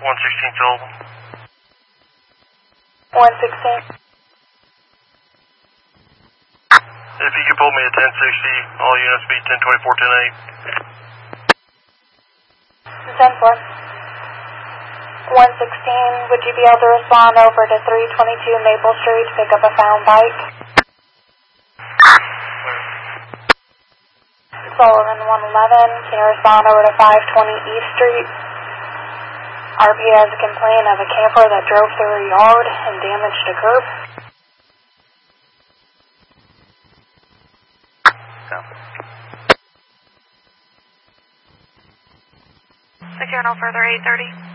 116 Sullivan. 116. If you could pull me at 1060, all units be 1024, 10-8. 10-4. 116, would you be able to respond over to 322 Maple Street to pick up a found bike? Sullivan 111, can you respond over to 520 East Street? RP has a complaint of a camper that drove through a yard and damaged a curb. Secure no further 830.